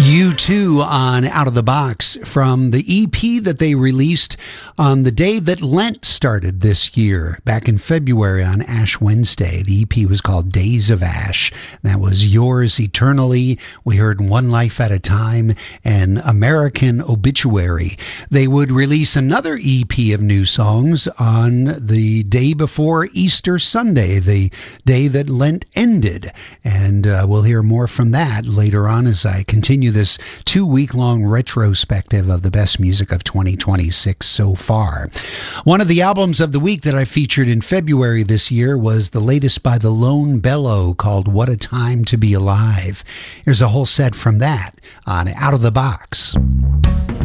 U2 on Out of the Box from the EP that they released on the day that Lent started this year, back in February on Ash Wednesday. The EP was called Days of Ash. That was Yours Eternally. We heard One Life at a Time and American Obituary. They would release another EP of new songs on the day before Easter Sunday, the day that Lent ended. And we'll hear more from that later on as I continue this 2-week-long retrospective of the best music of 2026 so far. One of the albums of the week that I featured in February this year was the latest by the Lone Bellow called What a Time to Be Alive. Here's a whole set from that on Out of the Box.